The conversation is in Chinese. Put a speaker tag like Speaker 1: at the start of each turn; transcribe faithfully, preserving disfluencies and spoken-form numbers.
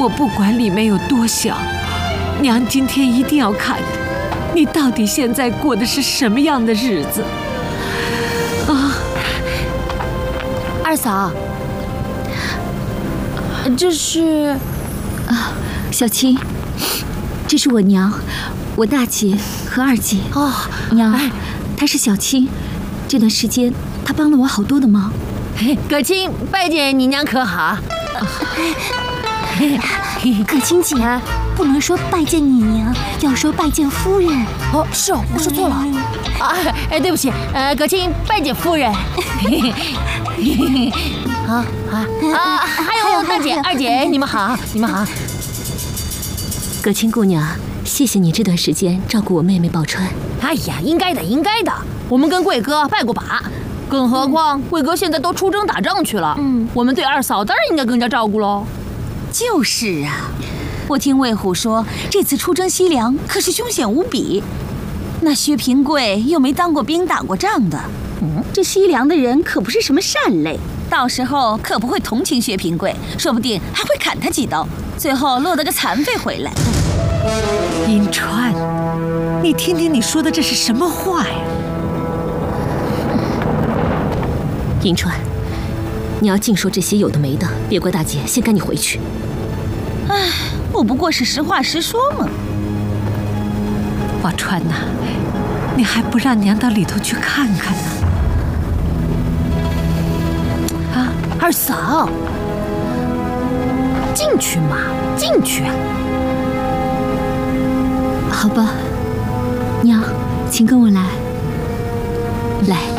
Speaker 1: 我不管里面有多小，娘今天一定要看看，你到底现在过的是什么样的日子啊？
Speaker 2: 二嫂，这是
Speaker 3: 啊，小青，这是我娘，我大姐和二姐。
Speaker 2: 哦，
Speaker 3: 娘，她是小青，这段时间她帮了我好多的忙。
Speaker 2: 葛青拜见你娘可好？
Speaker 3: 葛青姐，不能说拜见你娘，要说拜见夫人。
Speaker 2: 哦，是哦，我说错了。啊，哎，对不起，呃，葛青拜见夫人。啊啊啊！还有大姐、二姐，你们好，你们好。
Speaker 3: 葛青姑娘，谢谢你这段时间照顾我妹妹宝钏。
Speaker 2: 哎呀，应该的，应该的。我们跟贵哥拜过把，更何况贵哥现在都出征打仗去了，嗯，我们对二嫂当然应该更加照顾喽。
Speaker 4: 就是啊，我听魏虎说，这次出征西凉可是凶险无比。那薛平贵又没当过兵、打过仗的，嗯，这西凉的人可不是什么善类，到时候可不会同情薛平贵，说不定还会砍他几刀，最后落得个残废回来。
Speaker 1: 银川，你听听你说的这是什么话呀？
Speaker 3: 银川，你要净说这些有的没的，别怪大姐先赶你回去。
Speaker 4: 唉，我不过是实话实说嘛。
Speaker 1: 宝钏呐，你还不让娘到里头去看看呢？
Speaker 2: 啊，二嫂，进去嘛，进去啊！
Speaker 3: 好吧，娘，请跟我来。来。